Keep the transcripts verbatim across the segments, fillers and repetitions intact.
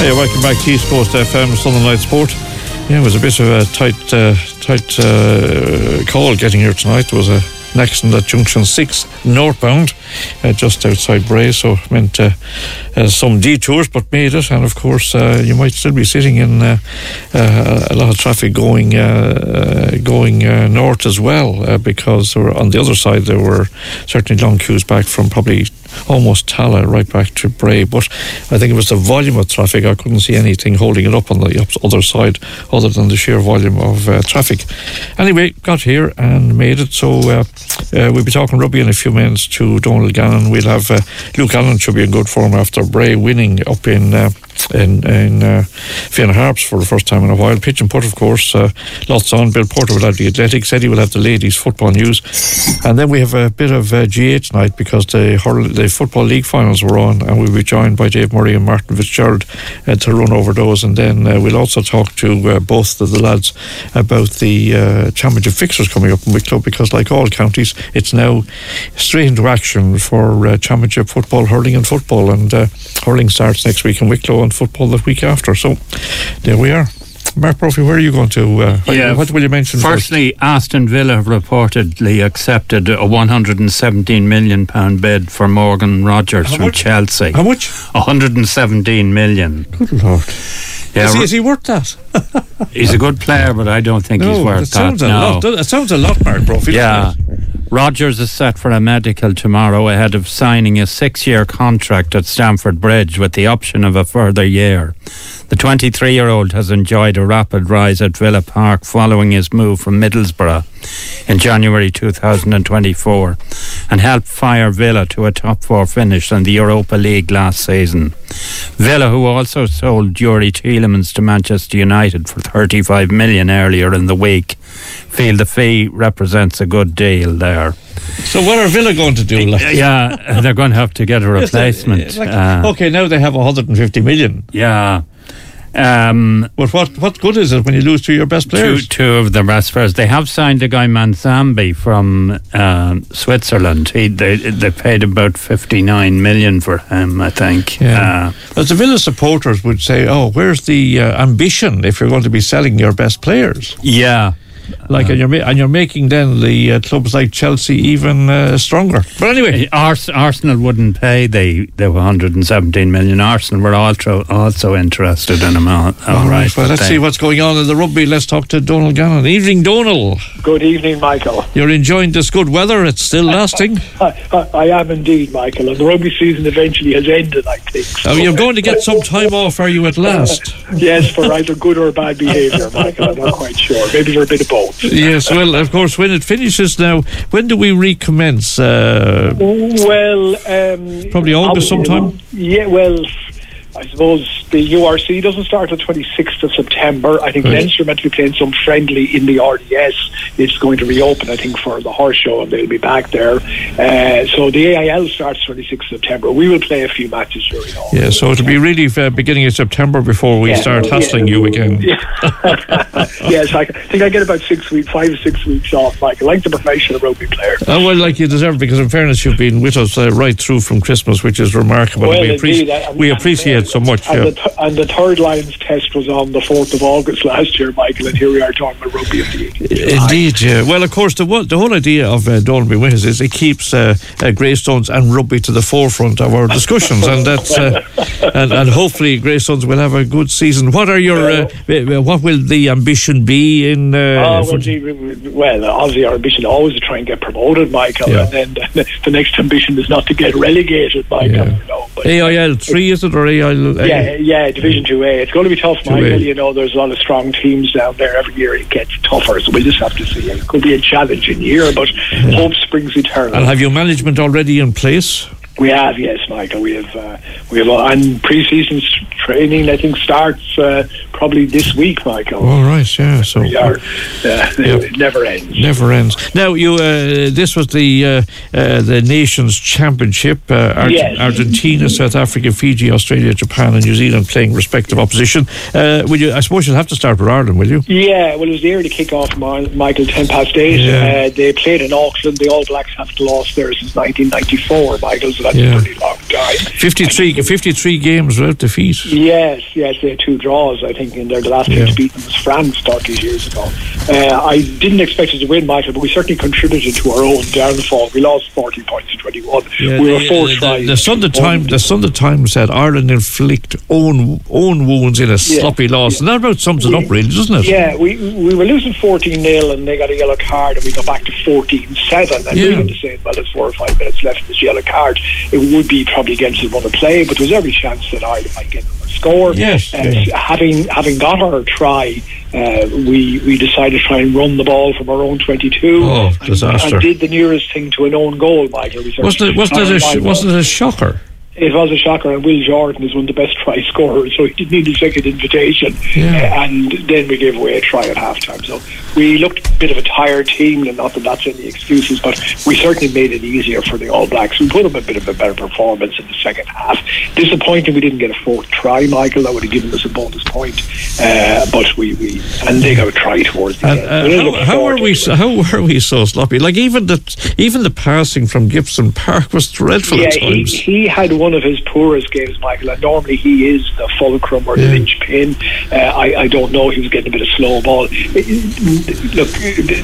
Hey, welcome back to East Coast F M, Sunday Night Sport. Yeah, it was a bit of a tight uh, tight uh, call getting here tonight. There was a, an accident at Junction six, northbound, uh, just outside Bray, so it meant uh, uh, some detours, but made it. And of course, uh, you might still be sitting in uh, uh, a lot of traffic going uh, uh, going uh, north as well, uh, because there were, on the other side there were certainly long queues back from probably almost Tala right back to Bray, but I think it was the volume of traffic. I couldn't see anything holding it up on the other side other than the sheer volume of uh, traffic. Anyway, got here and made it, so uh, uh, we'll be talking rugby in a few minutes to Donald Gannon. We'll have uh, Luke Allen should be in good form after Bray winning up in uh, in, in uh, Fianna Harps for the first time in a while. Pitch and putt, of course, uh, lots on. Bill Porter will have the athletics, Eddie will have the ladies football news, and then we have a bit of uh, G A tonight because the, hurl- the Football League finals were on, and we'll be joined by Dave Murray and Martin Fitzgerald uh, to run over those. And then uh, we'll also talk to uh, both of the lads about the uh, championship fixtures coming up in Wicklow, because like all counties, it's now straight into action for uh, championship football, hurling and football, and uh, hurling starts next week in Wicklow and football the week after. So there we are. Mark Brophy, where are you going to? Uh, yeah, what will you mention firstly, first? Aston Villa have reportedly accepted a one hundred seventeen million pounds bid for Morgan Rogers How from much? Chelsea. How much? one hundred seventeen million. Good Lord. Yeah, is, he, is he worth that? He's a good player, but I don't think no, he's worth that. Sounds that. a no. lot. That sounds a lot, Mark Brophy. Yeah. Rogers is set for a medical tomorrow ahead of signing a six-year contract at Stamford Bridge with the option of a further year. The twenty-three-year-old has enjoyed a rapid rise at Villa Park following his move from Middlesbrough in January two thousand twenty-four and helped fire Villa to a top-four finish in the Europa League last season. Villa, who also sold Yuri Tielemans to Manchester United for thirty-five million pounds earlier in the week, feel the fee represents a good deal there. So what are Villa going to do? Like? Yeah, they're going to have to get a replacement. Like, uh, okay, now they have one hundred fifty million. Yeah. Um, but what what good is it when you lose two of your best players? Two, two of the best players. They have signed a guy, Manzambi, from uh, Switzerland. He, they they paid about fifty-nine million for him, I think. Yeah. Uh, As the Villa supporters would say, oh, where's the uh, ambition if you're going to be selling your best players? Yeah. Like, uh, and you're ma- and you're making then the uh, clubs like Chelsea even uh, stronger. But anyway, Ars- Arsenal wouldn't pay the, the one hundred seventeen million. Arsenal were also also interested in him. All, all, all right. Well, let's they, see what's going on in the rugby. Let's talk to Donald Gannon. Evening, Donald. Good evening, Michael. You're enjoying this good weather. It's still lasting. I, I, I am indeed, Michael. And the rugby season eventually has ended, I think. So. Oh, you're going to get some time off, are you, at last? Yes, for either good or bad behaviour, Michael. I'm not quite sure. Maybe for a bit of both. Yes, well, of course, when it finishes now, when do we recommence? Uh, well, um, probably August sometime? Yeah, well, I suppose the U R C doesn't start until twenty-sixth of September. I think right. Leinster are meant to be playing some friendly in the R D S. It's going to reopen, I think, for the horse show, and they'll be back there. Uh, so the A I L starts twenty-sixth of September. We will play a few matches during August. Yeah, so it'll be really uh, beginning of September before we yeah, start hassling yeah, you again. Yeah. Yes, I think I get about six weeks, five or six weeks off, Michael, like the professional rugby player. Oh, well, like you deserve, because in fairness, you've been with us uh, right through from Christmas, which is remarkable. Well, we, appreci- I mean, we appreciate so much. And, yeah. the th- and the third Lions test was on the fourth of August last year, Michael, and here we are talking about rugby of the Indeed, yeah. Well, of course, the, the whole idea of uh, Donald Be With Us is it keeps uh, uh, Greystones and rugby to the forefront of our discussions, and that's uh, and, and hopefully Greystones will have a good season. What are your uh, uh, what will the ambition be in? Uh, uh, well, gee, well, obviously our ambition is always to try and get promoted, Michael, yeah. and then the, the next ambition is not to get relegated, Michael. Yeah. You know, but, A I L three is it or A I L? Yeah, yeah, Division Two A. It's going to be tough, Michael. You know, there's a lot of strong teams down there. Every year it gets tougher, so we'll just have to see. It could be a challenging year, but yeah. hope springs eternal. And have you management already in place? We have, yes, Michael. We have, uh, we have, uh, and pre-season training, I think, starts uh, probably this week, Michael. All right, yeah. So we are, uh, yeah. It never ends. Never ends. Now, you, uh, this was the uh, uh, the Nations Championship. Uh, Ar- yes. Argentina, South Africa, Fiji, Australia, Japan, and New Zealand playing respective opposition. Uh, will you? I suppose you'll have to start with Ireland, will you? Yeah. Well, it was the early kick-off, Michael. Ten past eight. Yeah. Uh, they played in Auckland. The All Blacks haven't lost there since nineteen ninety-four, Michael. So so that's Yeah. a pretty long time. fifty-three, fifty-three games without defeat. Yes, yes, they had two draws, I think, in there. The last Yeah. team to beat them was France thirty years ago. Uh, I didn't expect us to win, Michael, but we certainly contributed to our own downfall. We lost forty points to twenty-one. Yeah, we were the, four the, tries. the Sunday Times, the Sunday Times said Ireland inflict own own wounds in a sloppy loss, and that about sums it up, really, doesn't it? Yeah, we we were losing fourteen nil, and they got a yellow card, and we got back to fourteen seven. And Yeah. we were just saying, well, there's four or five minutes left in this yellow card. It would be probably against the run of play, but there was every chance that Ireland might get a score. Yes, Uh, yeah. Having having got our try, uh, we we decided to try and run the ball from our own twenty-two. Oh, and, disaster. and did the nearest thing to an own goal, Michael. We Wasn't it? Wasn't it? A, sh- wasn't it a shocker? It was a shocker, and Will Jordan is one of the best try scorers, so he didn't need a second invitation. Yeah. Uh, and then we gave away a try at half time. So we looked a bit of a tired team, and not that that's any excuses, but we certainly made it easier for the All Blacks. We put up a bit of a better performance in the second half. Disappointing we didn't get a fourth try, Michael. That would have given us a bonus point. Uh, but we, we and they got a try towards the And, end. uh, So it ended how, up how are we? fourteen. so- How were we so sloppy? Like even the even the passing from Gibson Park was dreadful Yeah, at he, times. he had one of his poorest games, Michael, and normally he is the fulcrum or the Yeah. linchpin. Uh, I, I don't know, he was getting a bit of slow ball. It- it- Look,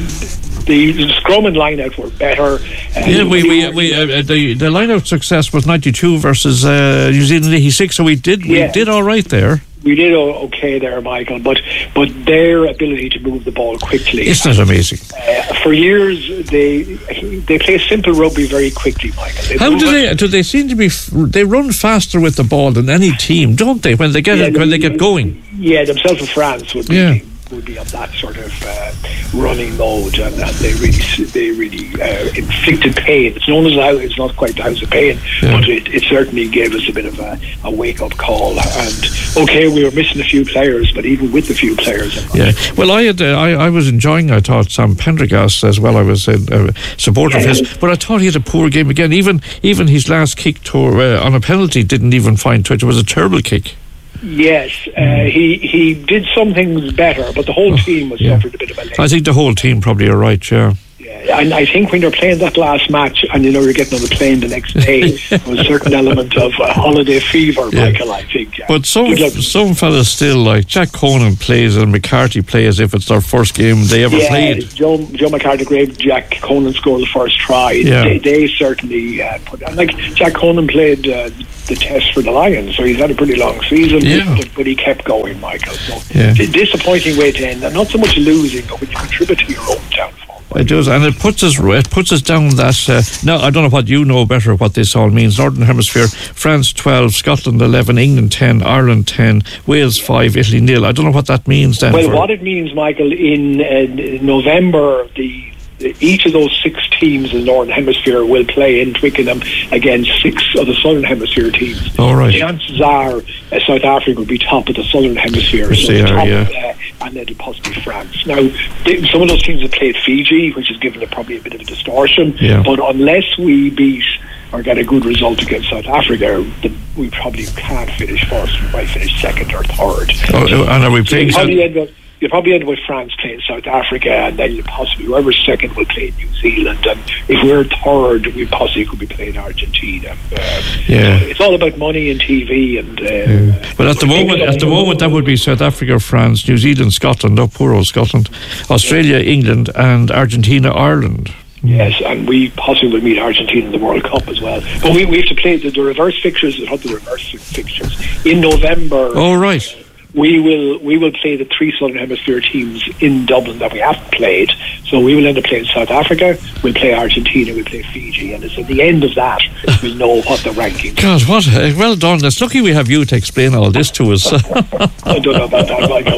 the, the scrum and line-out were better. Uh, Yeah, we we, we uh, the the line-out success was ninety-two versus uh, New Zealand eighty-six, so we did we Yeah. did all right there. We did o- okay there, Michael, but but their ability to move the ball quickly. Isn't it amazing? Uh, for years, they they play simple rugby very quickly, Michael. They How move do it- they? Do they seem to be? f- They run faster with the ball than any team, don't they? When they get it, when they get going. Yeah, themselves and France would be Yeah. would be on that sort of uh, running mode, and, and they really they really uh, inflicted pain. It's known as a house, it's not quite the house of pain, Yeah. but it, it certainly gave us a bit of a, a wake up call. And okay, we were missing a few players, but even with the few players, Yeah. Well, I had uh, I, I was enjoying. I thought Sam Pendergast as well. I was a uh, supporter of his, but I thought he had a poor game again. Even even his last kick to, uh, on a penalty didn't even find touch. It was a terrible kick. yes, uh, he he did some things better, but the whole team was yeah. suffered a bit of a I think the whole team probably are right. Yeah. Yeah, and I think when you're playing that last match and you know you're getting on the plane the next day, there was a certain element of uh, holiday fever, Yeah. Michael, I think. Yeah. But some Good luck. some fellas still, like Jack Conan plays and McCarthy play as if it's their first game they ever yeah, played. Joe, Joe McCarthy, great. Jack Conan scored the first try. Yeah. They, they certainly uh, put, and like Jack Conan played uh, the test for the Lions, so he's had a pretty long season, Yeah. but, but he kept going, Michael. So Yeah. d- disappointing way to end, and not so much losing, but when you contribute to your own downfall. It does, and it puts us it puts us down that. Uh, now I don't know what you know better what this all means. Northern Hemisphere: France twelve, Scotland eleven, England ten, Ireland ten, Wales five, Italy nil. I don't know what that means then. Well, for, what it means, Michael, in uh, November, the each of those six teams in the Northern Hemisphere will play in Twickenham against six of the Southern Hemisphere teams. All right. Chances are uh, South Africa will be top of the Southern Hemisphere. Yes, so they the are, top, yeah. uh, and then it'll possibly France. Now, they, some of those teams have played Fiji, which has given it probably a bit of a distortion. Yeah. But unless we beat or get a good result against South Africa, the, we probably can't finish first. We might finish second or third. Oh, and are we So playing? you South- probably end up, you'll probably end up with France playing South Africa, and then you possibly whoever's second will play New Zealand, and if we're third, we possibly could be playing Argentina. Um, Yeah. so it's all about money and T V, and uh, Yeah. But at the moment, at the moment, that would be South Africa, France, New Zealand, Scotland. Oh, poor old Scotland, Australia, England, and Argentina, Ireland. yes, and we possibly will meet Argentina in the World Cup as well. But we, we have to play the, the reverse fixtures. What the reverse fixtures in November? Oh, right. We will we will play the three Southern Hemisphere teams in Dublin that we haven't played. So we will end up playing South Africa, we'll play Argentina, we'll play Fiji, and it's at the end of that we'll know what the rankings are. God, what? Uh, well done. It's lucky we have you to explain all this to us. I don't know about that, Michael.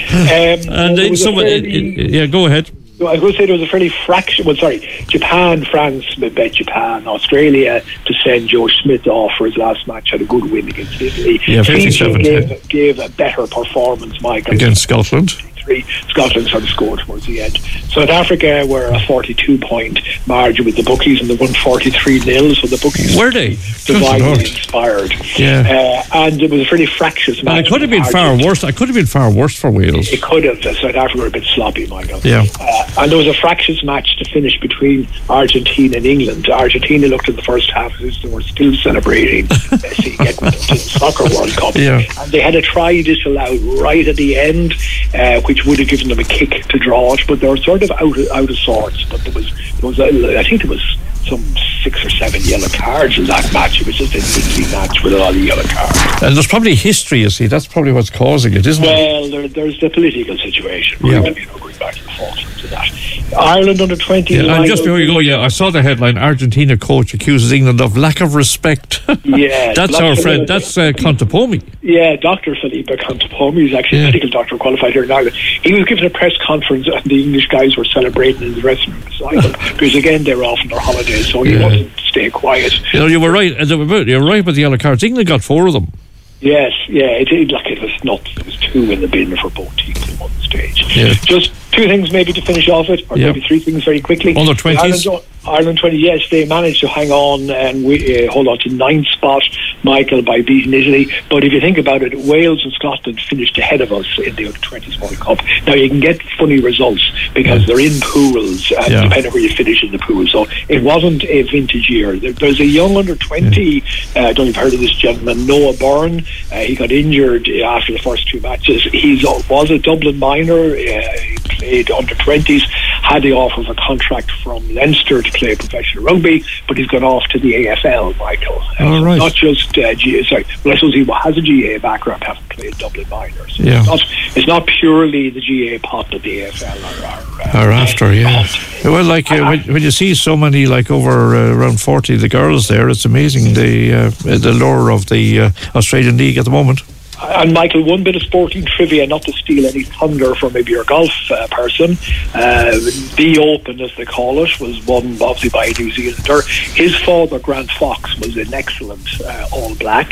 Um, and there then was a someone, fairly- yeah, go ahead. I was going to say there was a fairly fraction. Well, sorry, Japan, France, we bet Japan, Australia to send Joe Schmidt off for his last match, had a good win against Italy. Yeah, Fiji fifty-seven gave, gave a better performance, Michael. Against Scotland. twenty-three. Scotland sort of scored towards the end. South Africa were a forty-two point margin with the bookies, and they won forty-three nil. So the bookies were they divinely inspired. Yeah, uh, and it was a pretty fractious match. And it could have been far worse. It could have been far worse for Wales. It could have. South Africa were a bit sloppy, Michael. Yeah, uh, and there was a fractious match to finish between Argentina and England. Argentina looked in the first half as they were still celebrating Messi getting to the Soccer World Cup, yeah. and they had a try disallowed right at the end, uh, which would have given them a kick to draw it, but they were sort of out of, out of sorts. But there was, there was a, I think there was some six or seven yellow cards in that match. It was just a easy match with a lot of yellow cards. And there's probably history, you see. That's probably what's causing it, isn't well, it? Well, there, there's the political situation. Yeah. Right? You know, going back to the Falklands and that. Ireland under twenty. Yeah, and just before you go, yeah, I saw the headline: Argentina coach accuses England of lack of respect. Yeah, that's our friend. That's uh, Contepomi. Yeah, Doctor Felipe Contepomi is actually yeah. a medical doctor qualified here in Ireland. He was given a press conference, and the English guys were celebrating in the dressing room beside him because again they were off on their holidays, so he yeah. wasn't staying quiet. You know, you were right. You were right about the yellow cards. England got four of them. Yes, yeah, it, it, like it was nuts. There was two in the bin for both teams at one stage. Yeah. Just two things maybe to finish off it, or yep. maybe three things very quickly. Under twenties. Ireland, Ireland twenty, yes, they managed to hang on and we, uh, hold on to ninth spot, Michael, by beating Italy. But if you think about it, Wales and Scotland finished ahead of us in the under twenties World Cup. Now you can get funny results because yeah. they're in pools, and yeah. depending where you finish in the pool. So it wasn't a vintage year. There, there's a young under twenty. Yeah. Uh, I don't know if you've heard of this gentleman, Noah Byrne. Uh, he got injured after the first two matches. He was a Dublin minor. Uh, he played under twenties. Had the offer of a contract from Leinster to play professional rugby, but he's gone off to the A F L, Michael. Uh, All right. Not just uh, G A. Sorry, well, I suppose he has a G A background, having played Dublin minors. So yeah. it's, not, it's not purely the G A pot that the A F L are, are, are after. Yeah. Pot. Well, like uh, when, when you see so many, like over uh, around forty of the girls there, it's amazing the uh, the lure of the uh, Australian League at the moment. And Michael, one bit of sporting trivia, not to steal any thunder from maybe your golf uh, person. Uh, the Open, as they call it, was won obviously by a New Zealander. His father, Grant Fox, was an excellent uh, All Black.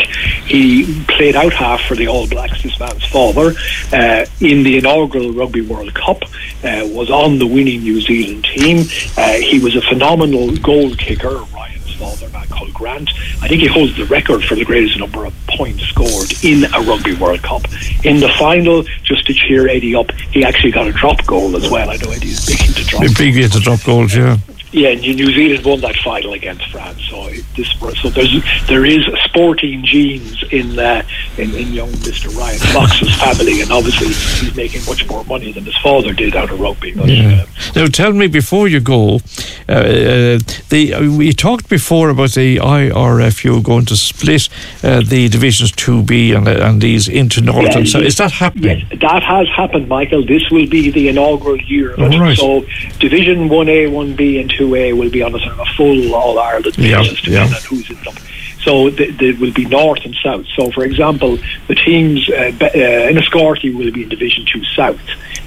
He played out half for the All Blacks, this man's father, uh, in the inaugural Rugby World Cup, uh, was on the winning New Zealand team. Uh, he was a phenomenal goal kicker, Ryan's father, a man called Grant. I think he holds the record for the greatest number of points scored in a Rugby World Cup. In the final, just to cheer Eddie up, he actually got a drop goal as well. I know Eddie's big into drop goals. Big into drop goals, yeah. Yeah, and New Zealand won that final against France. So this, so there's there is sporting genes in uh, in, in young Mister Ryan Fox's family, and obviously he's making much more money than his father did out of rugby. But, yeah. uh, now, tell me before you go, uh, uh, the uh, we talked before about the I R F U going to split uh, the divisions two B and uh, and these into North yeah, and South. Is that happening? Yes, that has happened, Michael. This will be the inaugural year of it. Oh, right. So Division one A, one B, and two A will be on a sort of a full All Ireland basis, yeah, depending yeah. on who's in them. So there will be North and South. So, for example, the teams uh, uh, Enniscorthy will be in Division two South.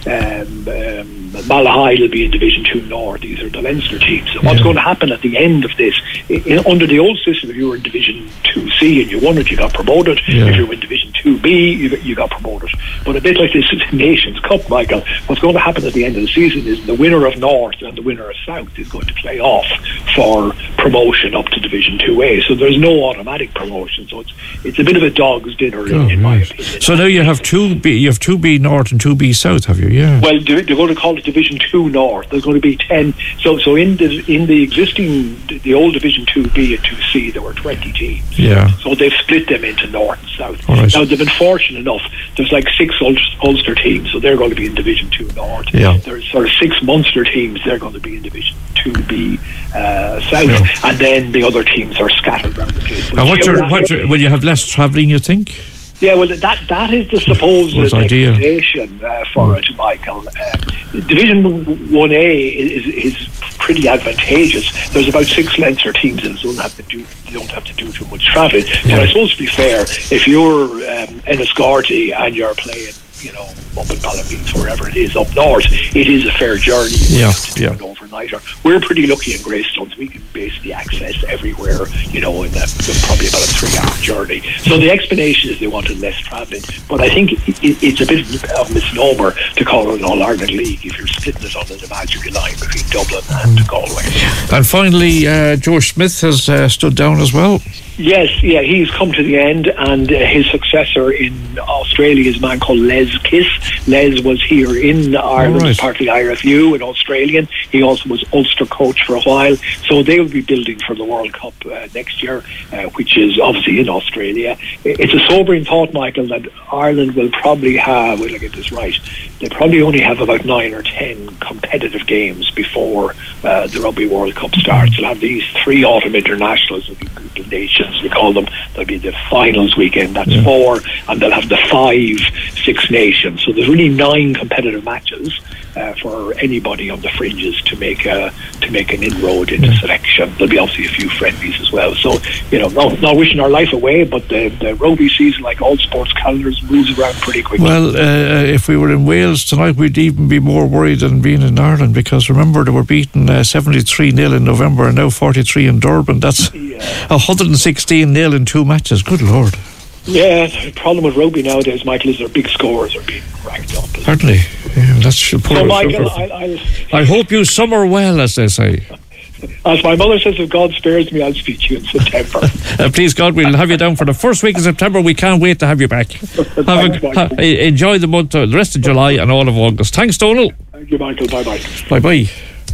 Um, um, Malahide will be in Division two North. These are the Leinster teams. And what's yeah. going to happen at the end of this, in, under the old system, if you were in Division two C and you won it, you got promoted. Yeah. If you were in Division two B, you got, you got promoted. But a bit like this Nations Cup, Michael, what's going to happen at the end of the season is the winner of North and the winner of South is going to play off for promotion up to Division two A. So there's no automatic promotion. So it's it's a bit of a dog's dinner, in, oh, in my right. opinion. So now you have two B, you have two B North and two B South, have you? Yeah. Well, they're, they're going to call it Division two North. There's going to be ten. So so in the in the existing the old Division two B and two C, there were twenty teams. Yeah. So they've split them into North and South. Right. Now they've been fortunate enough. There's like six Ulster teams, so they're going to be in Division two North. Yeah. There's sort of six Munster teams. They're going to be in Division two B uh, South, yeah. and then the other teams are scattered around the place. And what's your, what's your, will you have less travelling, you think? Yeah, well, that that is the supposed idea. expectation uh, for mm. it, Michael. Uh, Division one A is, is pretty advantageous. There's about six Leinster teams in it, so don't have to do you don't have to do too much travelling. Yeah. But I suppose to be fair, if you're um, Enniscorthy and you're playing, you know, up in Ballymena, wherever it is up north, it is a fair journey. Yeah, to yeah. over overnighter. We're pretty lucky in Greystones. We can basically access everywhere, you know, in, a, in probably about a three-hour journey. So the explanation is they wanted less travelling. But I think it, it, it's a bit of a misnomer to call it an All-Ireland League if you're splitting it on an imaginary line between Dublin and Galway. And finally, uh, George Smith has uh, stood down as well. Yes, yeah, he's come to the end, and uh, his successor in Australia is a man called Les Kiss. Les was here in Ireland, right. part of the I R F U, an Australian. He also was Ulster coach for a while, so they will be building for the World Cup uh, next year, uh, which is obviously in Australia. It's a sobering thought, Michael, that Ireland will probably have, will I get this right, they probably only have about nine or ten competitive games before uh, the Rugby World Cup starts. They'll have these three autumn internationals, the nations we call them. There'll be the finals weekend, that's yeah. four, and they'll have the five Six Nations. So there's really nine competitive matches uh, for anybody on the fringes to make a, to make an inroad into yeah. selection. There'll be obviously a few friendlies as well. So, you know, not, not wishing our life away, but the, the rugby season, like all sports calendars, moves around pretty quickly. Well, uh, if we were in Wales tonight, we'd even be more worried than being in Ireland, because remember they were beaten uh, seventy-three nil in November and now forty-three in Durban. That's yeah. one hundred sixteen nil in two matches. Good Lord. Yeah, the problem with rugby nowadays, Michael, is their big scores are being racked up. Certainly. Yeah, that's so, Michael, I, I'll, I hope you summer well, as they say. As my mother says, if God spares me, I'll speak to you in September. uh, please God, we'll have you down for the first week of September. We can't wait to have you back. have a, ha, enjoy the month, uh, the rest of July and all of August. Thanks, Donal. Thank you, Michael. Bye-bye. Bye-bye.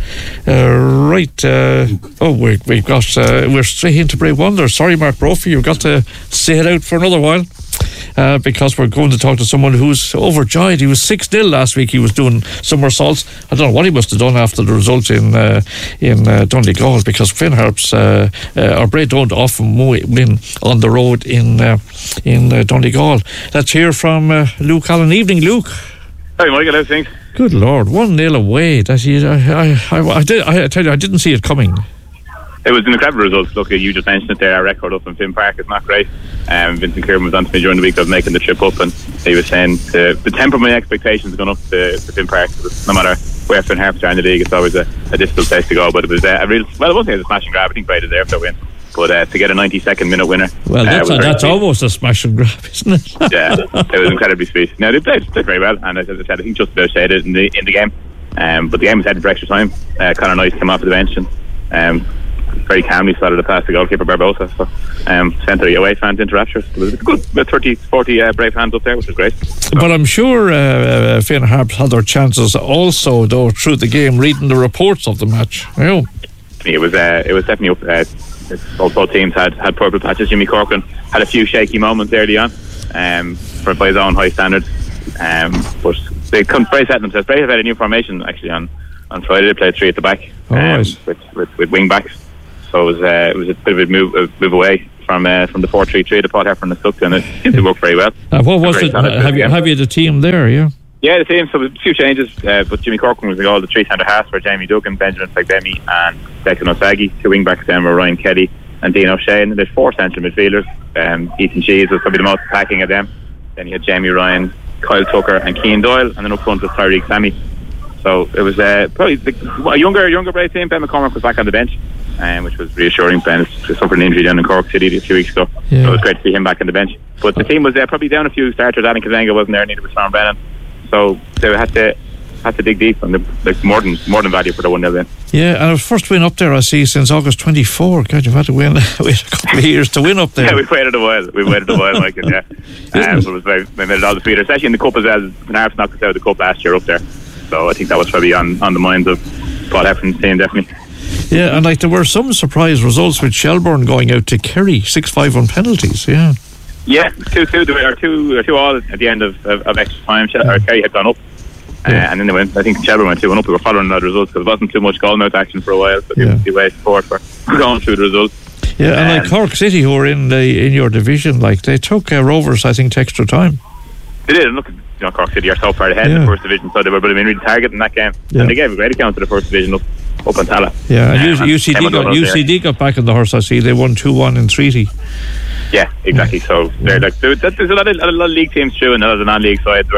Uh, right, uh, oh, we, we've got, uh, we're straight into Bray Wonder. Sorry, Mark Brophy, you've got to stay it out for another while. Uh, because we're going to talk to someone who's overjoyed. He was six nil last week. He was doing somersaults. I don't know what he must have done after the result in uh, in uh, Donegal, because Finn Harps uh, uh, or Bray don't often win on the road in uh, in uh, Donegal. Let's hear from uh, Luke Allen. Evening, Luke. Hi, Michael. How's things? Good Lord, one nil away. That you, I, I, I, I, did, I tell you, I didn't see it coming. It was an incredible result. Look, you just mentioned it there. Our record up in Finn Park is not great. Um, Vincent Kieran was on to me during the week of making the trip up, and he was saying to, the temper of my expectations going up to, to Finn Park. No matter where Finn Harps are in the league, it's always a, a difficult place to go. But it was uh, a real, well, it wasn't a smash and grab. I think Bray deserved that win. But uh, to get a ninety-second minute winner, well, that's, uh, a, that's almost a smash and grab, isn't it? Yeah, it was incredibly sweet. Now they played, played very well, and as I said, I think just about said it in the in the game. Um, but the game was headed for extra time. Uh, Conor Nice came off of the bench and um, very calmly slotted a pass to goalkeeper Barbosa. So um, sent the away fans into raptures. It was good, about thirty, forty uh, Brave fans up there, which was great. So. But I'm sure uh, Finn Harps had their chances also, though, through the game, reading the reports of the match. You know. It was uh, it was definitely up. Uh, both, both teams had, had purple patches. Jimmy Corcoran had a few shaky moments early on um, for by his own high standards. Um, but they couldn't Bray set themselves. Bray have had a new formation actually on, on Friday. They played three at the back um, right. with, with, with wing backs. So it was uh, it was a bit of a move, a move away from uh, from the four three three that Paul Heffernan has stuck to, and it seemed to work very well. Uh, what was it? Uh, have you have you the team there? Yeah. Yeah, the team. So a few changes, uh, but Jimmy Corcoran was the goal. The three centre halves were Jamie Duggan, Benjamin Fagbemi, and Declan O'Saggy. Two wing backs then were Ryan Kelly and Dean O'Shea. And there's four central midfielders. Um, Ethan Cheese was probably the most attacking of them. Then you had Jamie Ryan, Kyle Tucker, and Cian Doyle, and then up front was Tyreek Sammy. So it was uh, probably the, a younger, younger Bray team. Ben McCormack was back on the bench, um, which was reassuring. Ben suffered an injury down in Cork City a few weeks ago, yeah. So it was great to see him back on the bench. But the team was uh, probably down a few starters. Adam Kazenga wasn't there, neither was Sean Brennan. So they had to had to dig deep, and like more than more than value for the one nil win. Yeah, and it was first win up there I see since August twenty-fourth. God, you've had to win wait a couple of years to win up there. Yeah, we've waited a while. We've waited a while, Michael. Yeah, um, but it was very, we made it all the sweeter, especially in the cup as well. When Harps knocked us out of the cup last year up there, so I think that was probably on, on the minds of Paul Heffernan's team, definitely. Yeah, and like there were some surprise results with Shelbourne going out to Kerry six five on penalties. Yeah. Yeah, two two or two or two all at the end of, of, of extra time. Shel- or Kerry had gone up, uh, yeah. and then they went. I think Shelbourne went two one up. We were following the results because there wasn't too much goal mouth action for a while. So yeah. the way support for going through the results. Yeah, and um, like Cork City, who were in the in your division, like they took uh, Rovers, I think, to extra time. They did, and look, you know, Cork City are so far ahead yeah. in the first division, so they were really really targeting that game, yeah. and they gave a great account to the first division up up on Tala. Yeah, and um, U C D got U C D got back on the horse. I see they won two one in Treaty. Yeah, exactly. So they're like there's a lot of, a lot of league teams through, and a lot of the non-league sides were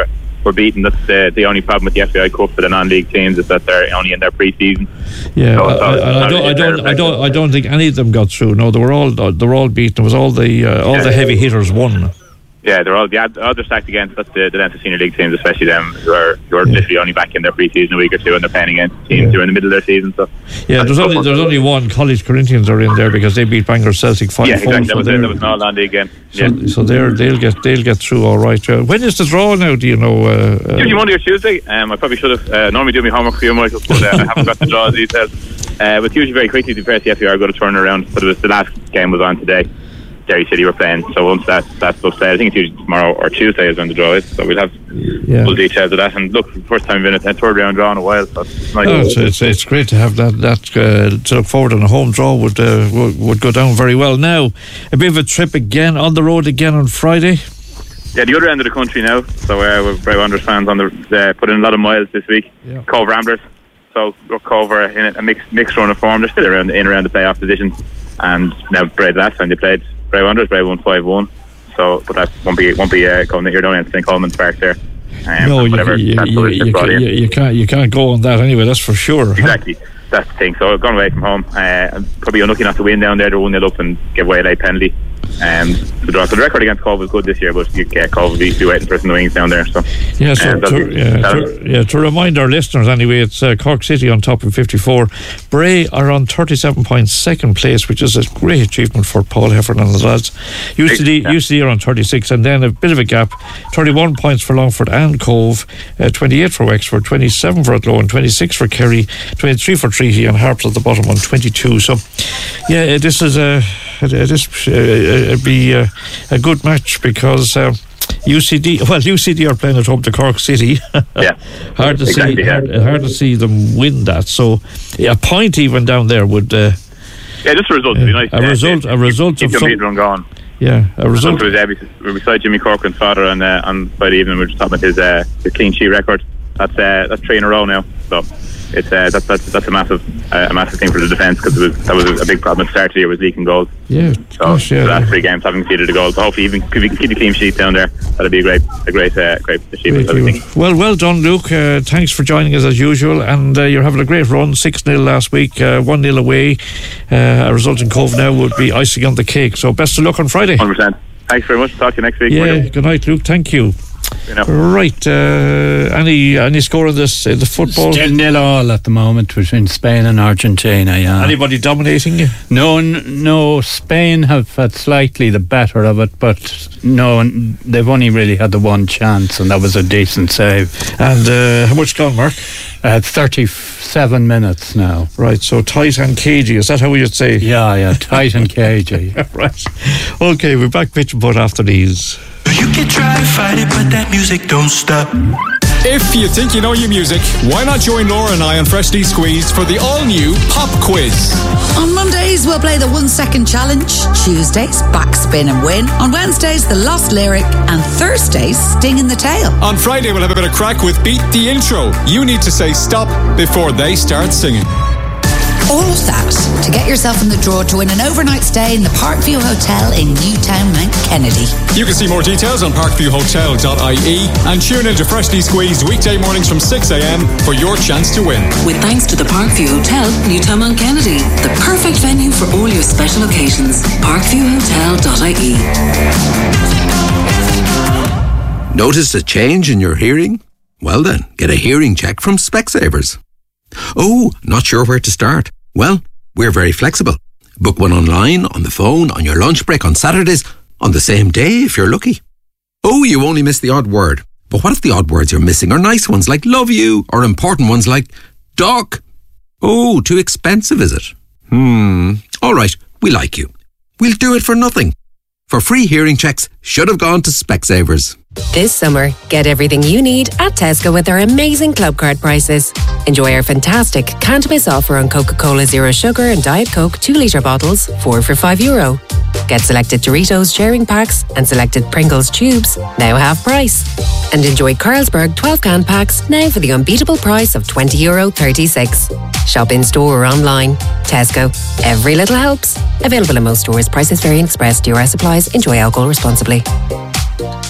were beaten. That's the, the only problem with the F A I Cup for the non-league teams, is that they're only in their pre-season. Yeah, so, I, so I, I, don't, I don't, I don't, I don't think any of them got through. No, they were all, they were all beaten. It was all the, uh, all yeah, the heavy hitters won. Yeah, they're all the other stacked against. That's the, the Leinster senior league teams, especially them who are who are yeah. literally only back in their pre-season a week or two, and they're playing against teams yeah. who are in the middle of their season. So yeah, there's only there's only one. College Corinthians are in there because they beat Bangor Celtic five. Yeah, exactly. So that, was, that was an all-non-league game. So, yeah. so they're they'll get they'll get through all right. Uh, when is the draw now? Do you know? Uh, uh, Usually Monday or Tuesday. Um, I probably should have uh, normally do my homework for you, Michael, but uh, I haven't got the draw details. Uh, but usually very quickly, the P R C F E are going to turn around. But it was the last game was on today. Derry City were playing, so once that that's played, I think it's usually tomorrow or Tuesday is when the draw is, so we'll have yeah. full details of that. And look, first time we've been at a third round draw in a while, so it's nice. Oh, it's, it's, it's great to have that that uh, to look forward, and a home draw would, uh, would would go down very well. Now, a bit of a trip again on the road again on Friday. Yeah, the other end of the country now. So uh, we're Bray Wanderers fans on the uh, put in a lot of miles this week. Yeah. Cove Ramblers. So look, Cove are in a mixed mixed run of form. They're still around in around the playoff position, and now Bray last time they played. Bray Wanderers, Bray won five one, so but that won't be won't be uh, going here down in Saint Coleman's Park there. Um, no, you, you, you, you, can, you, you can't you can't go on that anyway. That's for sure. Exactly, huh? That's the thing. So I've gone away from home. Uh, I'm probably unlucky not to win down there. They're one nil up and give away a late penalty. Um, the, draw. So the record against Cove was good this year, but you uh, Cove will be, be waiting for us in the wings down there. So yeah, so um, to, be, yeah, to, yeah, to remind our listeners anyway, it's uh, Cork City on top of fifty-four. Bray are on thirty-seven points, second place, which is a great achievement for Paul Heffernan and the lads. U C D, yeah. U C D are on thirty-six, and then a bit of a gap. thirty-one points for Longford and Cove, uh, twenty-eight for Wexford, twenty-seven for Athlone, twenty-six for Kerry, twenty-three for Treaty, and Harps at the bottom on twenty-two. So yeah, this is a this uh, it'd be uh, a good match because uh, U C D well U C D are playing at home to Cork City. Yeah, hard to exactly, see yeah. hard, hard to see them win that. So yeah, a point even down there would uh, yeah, just a result would be nice. A yeah, result, yeah, a result keep of some, run going. Yeah, a result. Was, uh, we're beside Jimmy Corcoran's father on uh, on Friday evening. We're just talking about his uh, his clean sheet record. That's uh, that's three in a row now. So it's uh, that's that's that's a massive uh, a massive thing for the defence, because it was that was a big problem at the start of the year, was leaking goals. Yeah, so gosh, yeah. the last three games having conceded a goal. So hopefully, even if we can keep the clean sheet down there, that'll be a great a great uh, great achievement. Great, I think. Well, well done, Luke. Uh, thanks for joining us as usual, and uh, you're having a great run. six nil last week, uh, one nil away. Uh, a result in Cove now would be icing on the cake. So best of luck on Friday. one hundred percent. Thanks very much. Talk to you next week. Yeah. Michael. Good night, Luke. Thank you. Right, uh, any any score in this in the football? Still nil all at the moment between Spain and Argentina. Yeah. Anybody dominating you? No, n- no. Spain have had slightly the better of it, but no, they've only really had the one chance, and that was a decent save. And uh, how much gone, Mark? Uh, thirty-seven minutes now. Right, so tight and cagey. Is that how you'd say? Yeah, yeah, tight and cagey. Right. Okay, we're back pitch and putt after these. You can try to fight it, but that music don't stop. If you think you know your music, why not join Laura and I on Freshly Squeezed for the all-new Pop Quiz? On Mondays, we'll play the one-second challenge. Tuesdays, backspin and win. On Wednesdays, the lost lyric. And Thursdays, sting in the tail. On Friday, we'll have a bit of crack with Beat the Intro. You need to say stop before they start singing. All of that to get yourself in the draw to win an overnight stay in the Parkview Hotel in Newtown, Mount Kennedy. You can see more details on parkview hotel dot I E and tune in to Freshly Squeezed weekday mornings from six a.m. for your chance to win. With thanks to the Parkview Hotel, Newtown, Mount Kennedy, the perfect venue for all your special occasions. parkview hotel dot I E. Notice a change in your hearing? Well then, get a hearing check from Specsavers. Oh, not sure where to start? Well, we're very flexible. Book one online, on the phone, on your lunch break, on Saturdays, on the same day if you're lucky. Oh, you only miss the odd word. But what if the odd words you're missing are nice ones like love you, or important ones like duck? Oh, too expensive, is it? Hmm, all right, we like you. We'll do it for nothing. For free hearing checks, should have gone to Specsavers. This summer, get everything you need at Tesco with our amazing club card prices. Enjoy our fantastic can't miss offer on Coca-Cola Zero Sugar and Diet Coke two litre bottles, four for five euro. Get selected Doritos sharing packs and selected Pringles tubes, now half price. And enjoy Carlsberg twelve can packs, now for the unbeatable price of twenty euro thirty-six. Shop in store or online. Tesco. Every little helps. Available in most stores. Prices vary and express. D R S applies. Enjoy alcohol responsibly. Is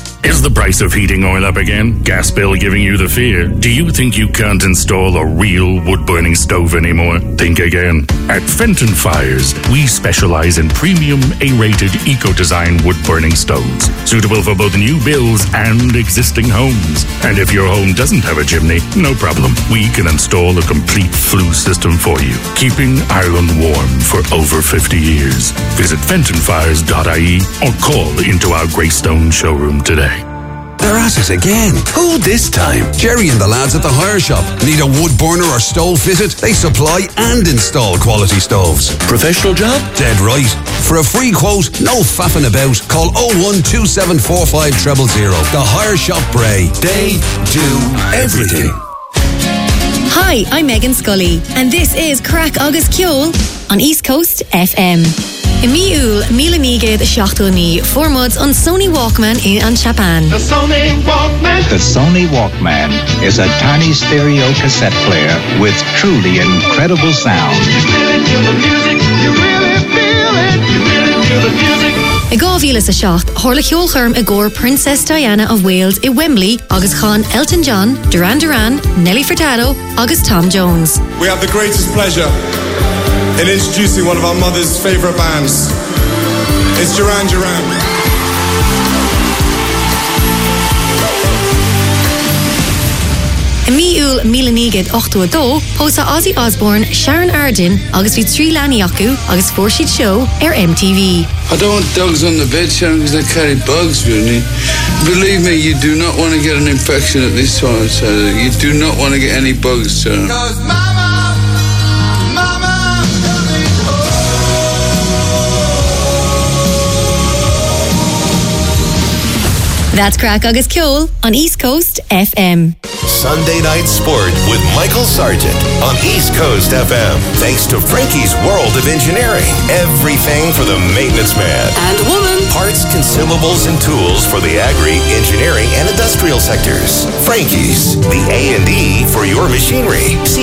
the price of heating oil up again? Gas bill giving you the fear? Do you think you can't install a real wood-burning stove anymore? Think again. At Fenton Fires, we specialize in premium A-rated eco-design wood-burning stoves, suitable for both new builds and existing homes. And if your home doesn't have a chimney, no problem. We can install a complete flue system for you, keeping Ireland warm for over fifty years. Visit fenton fires dot I E or call into our Greystone showroom today. They're at it again. Who this time? Jerry and the lads at the Hire Shop. Need a wood burner or stove fitted? They supply and install quality stoves. Professional job? Dead right. For a free quote, no faffing about, call oh one two seven four five zero zero zero. The Hire Shop Bray. They do everything. Hi, I'm Megan Scully, and this is Crack Agus Ceol on East Coast F M. I miúil míle mígad seachtaí formad on Sony Walkman in an Japan. The Sony Walkman. The Sony Walkman is a tiny stereo cassette player with truly incredible sound. You really feel the music. You really feel it. You really feel the music. I gávílas a seacht, thorla cheolcharm a góir Princess Diana of Wales i Wembley, agus Chan Elton John, Duran Duran, Nelly Furtado, agus Tom Jones. We have the greatest pleasure in introducing one of our mother's favourite bands. It's Duran Duran. I miúil míle nígad ochtú dó, pósa Ozzy Osbourne, Sharon Arden, agus bhí trí leanaí acu, agus fórsad show ar M T V. I don't want dogs on the bed, Sharon, because they carry bugs, really. Believe me, you do not want to get an infection at this time, so you do not want to get any bugs, Sharon. That's Crack Agus Ceol on East Coast F M. Sunday Night Sport with Michael Sargent on East Coast F M. Thanks to Frankie's World of Engineering. Everything for the maintenance man. And woman. Parts, consumables, and tools for the agri, engineering, and industrial sectors. Frankie's, the A and E for your machinery. See